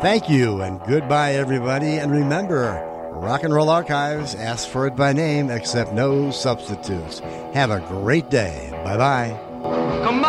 Thank you, and goodbye, everybody. And remember, Rock and Roll Archives asks for it by name, accept no substitutes. Have a great day. Bye-bye.